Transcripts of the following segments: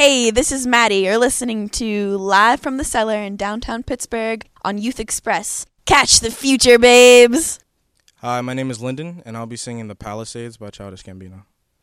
Hey, this is Maddie. You're listening to Live from the Cellar in downtown Pittsburgh on Youth Express. Catch the future, babes! Hi, my name is Lyndon, and I'll be singing The Palisades by Childish Gambino.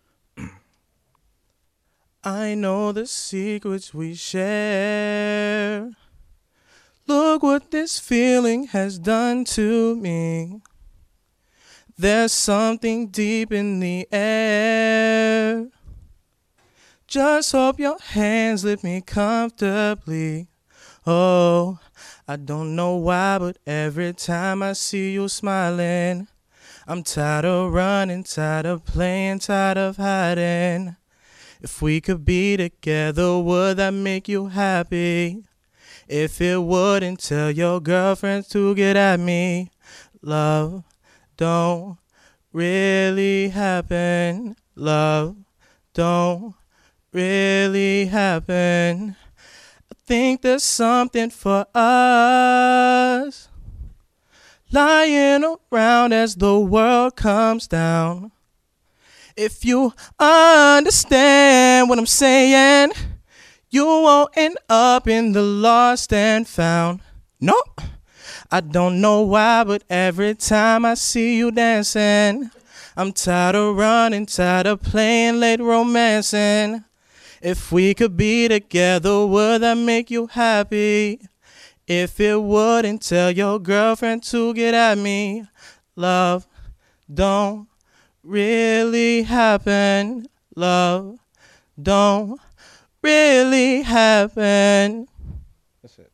I know the secrets we share. Look what this feeling has done to me. There's something deep in the air. Just hope your hands lift me comfortably. Oh, I don't know why, but every time I see you smiling, I'm tired of running, tired of playing, tired of hiding. If we could be together, would that make you happy? If it wouldn't, tell your girlfriends to get at me. Love don't really happen. Love don't really happen. I think there's something for us lying around as the world comes down. If you understand what I'm saying, you won't end up in the lost and found. Nope. I don't know why, but every time I see you dancing, I'm tired of running, tired of playing late romancing. If we could be together, would that make you happy? If it wouldn't, tell your girlfriend to get at me. Love don't really happen. Love don't really happen. That's it.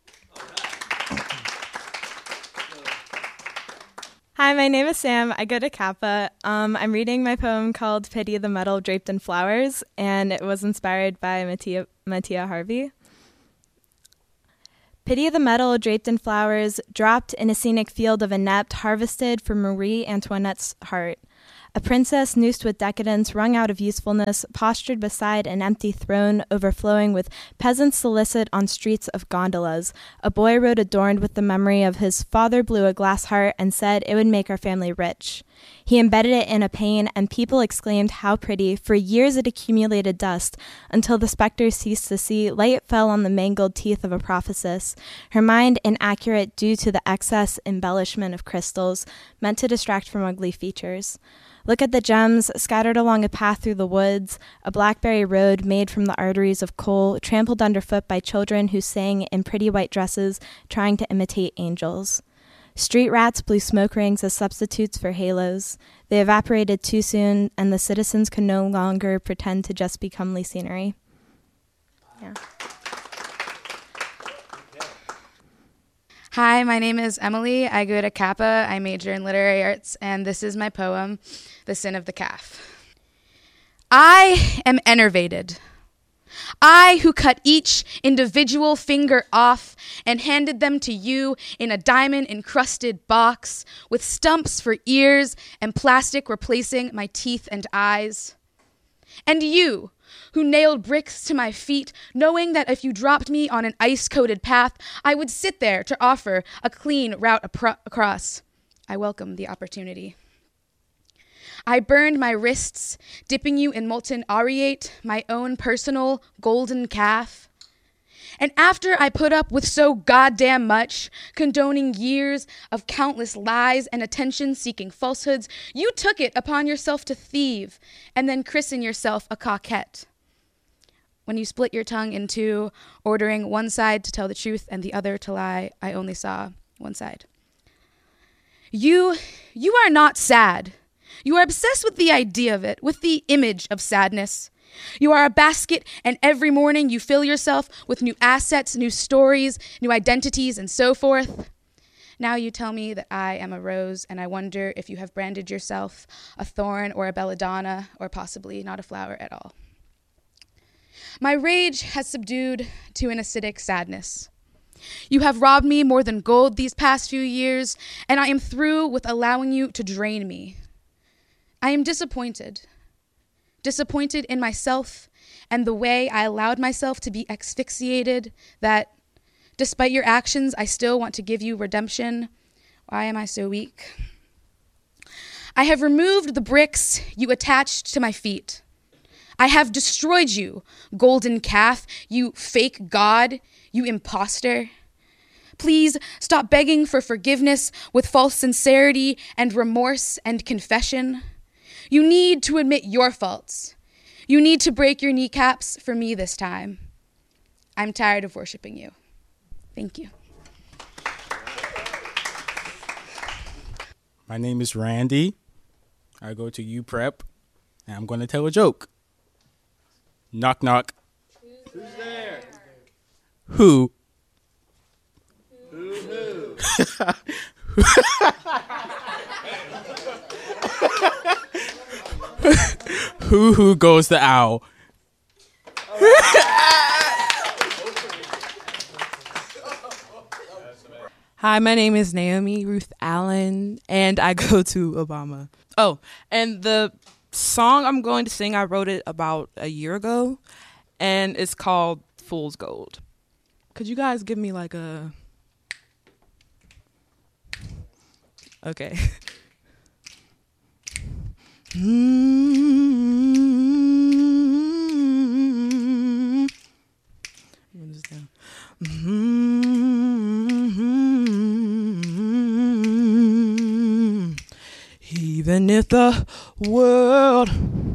Hi, my name is Sam. I go to Kappa. I'm reading my poem called Pity the Metal Draped in Flowers, and it was inspired by Mattia Harvey. Pity the metal draped in flowers, dropped in a scenic field of inept, harvested for Marie Antoinette's heart. A princess noosed with decadence, wrung out of usefulness, postured beside an empty throne overflowing with peasants solicit on streets of gondolas. A boy rode adorned with the memory of his father blew a glass heart and said it would make our family rich. He embedded it in a pane, and people exclaimed how pretty. For years it accumulated dust, until the spectre ceased to see. Light fell on the mangled teeth of a prophetess, her mind inaccurate due to the excess embellishment of crystals, meant to distract from ugly features. Look at the gems scattered along a path through the woods, a blackberry road made from the arteries of coal, trampled underfoot by children who sang in pretty white dresses, trying to imitate angels. Street rats blew smoke rings as substitutes for halos. They evaporated too soon, and the citizens could no longer pretend to just be comely scenery. Yeah. Hi, my name is Emily. I go to Kappa. I major in literary arts, and this is my poem, The Sin of the Calf. I am enervated. I who cut each individual finger off and handed them to you in a diamond-encrusted box with stumps for ears and plastic replacing my teeth and eyes. And you, who nailed bricks to my feet, knowing that if you dropped me on an ice-coated path, I would sit there to offer a clean route across. I welcome the opportunity. I burned my wrists, dipping you in molten aureate, my own personal golden calf. And after I put up with so goddamn much, condoning years of countless lies and attention-seeking falsehoods, you took it upon yourself to thieve and then christen yourself a coquette. When you split your tongue in two, ordering one side to tell the truth and the other to lie, I only saw one side. You are not sad. You are obsessed with the idea of it, with the image of sadness. You are a basket, and every morning you fill yourself with new assets, new stories, new identities, and so forth. Now you tell me that I am a rose, and I wonder if you have branded yourself a thorn or a belladonna, or possibly not a flower at all. My rage has subdued to an acidic sadness. You have robbed me more than gold these past few years, and I am through with allowing you to drain me. I am disappointed in myself and the way I allowed myself to be asphyxiated, that despite your actions, I still want to give you redemption. Why am I so weak? I have removed the bricks you attached to my feet. I have destroyed you, golden calf, you fake god, you imposter. Please stop begging for forgiveness with false sincerity and remorse and confession. You need to admit your faults. You need to break your kneecaps for me this time. I'm tired of worshiping you. Thank you. My name is Randy. I go to UPrep, and I'm going to tell a joke. Knock, knock. Who's there? Who? Who goes the owl? Hi, my name is Naomi Ruth Allen, and I go to Obama. Oh, and the song I'm going to sing, I wrote it about a year ago, and it's called Fool's Gold. Could you guys give me like a... Okay. Even if the world